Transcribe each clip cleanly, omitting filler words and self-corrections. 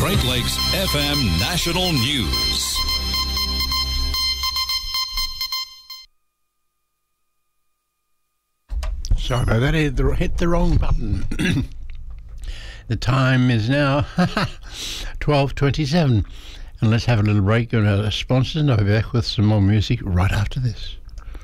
Great Lakes FM National News. Sorry about that, hit the wrong button. The time is now 12:27. And let's have a little break on our sponsors, and I'll be back with some more music right after this.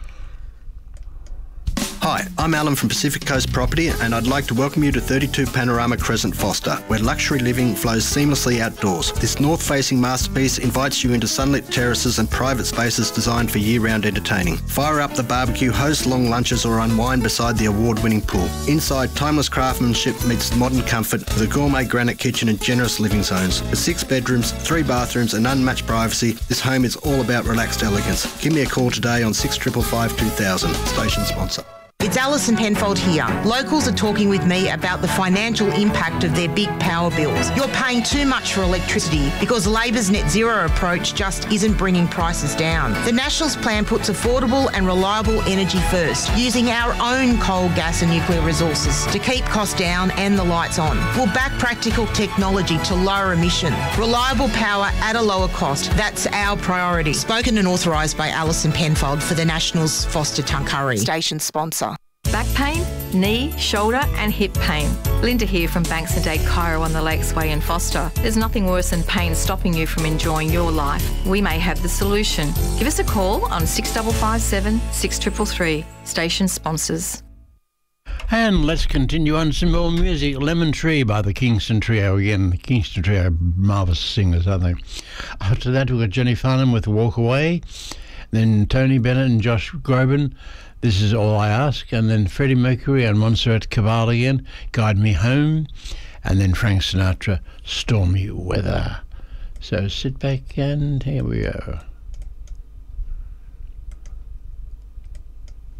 Hi, I'm Alan from Pacific Coast Property, and I'd like to welcome you to 32 Panorama Crescent Foster, where luxury living flows seamlessly outdoors. This north-facing masterpiece invites you into sunlit terraces and private spaces designed for year-round entertaining. Fire up the barbecue, host long lunches, or unwind beside the award-winning pool. Inside, timeless craftsmanship meets modern comfort with a gourmet granite kitchen and generous living zones. With 6 bedrooms, 3 bathrooms, and unmatched privacy, this home is all about relaxed elegance. Give me a call today on 6555 2000. Station sponsor. It's Alison Penfold here. Locals are talking with me about the financial impact of their big power bills. You're paying too much for electricity because Labor's net zero approach just isn't bringing prices down. The Nationals plan puts affordable and reliable energy first, using our own coal, gas and nuclear resources to keep costs down and the lights on. We'll back practical technology to lower emission. Reliable power at a lower cost. That's our priority. Spoken and authorised by Alison Penfold for the Nationals Foster Tuncurry. Station sponsor. Back pain, knee, shoulder and hip pain. Linda here from Banks and Dade Chiro on the Lakes Way in Foster. There's nothing worse than pain stopping you from enjoying your life. We may have the solution. Give us a call on 6557 6333. Station sponsors. And let's continue on some more music. Lemon Tree by the Kingston Trio again. The Kingston Trio are marvellous singers, aren't they? After that, we've got Jenny Farnham with Walk Away. Then Tony Bennett and Josh Groban, This Is All I Ask. And then Freddie Mercury and Montserrat Cabal again, Guide Me Home. And then Frank Sinatra, Stormy Weather. So sit back and here we go.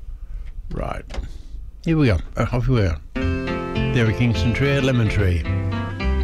Right. Here we go. Off we go. There are Kingston Trio, Lemon Tree.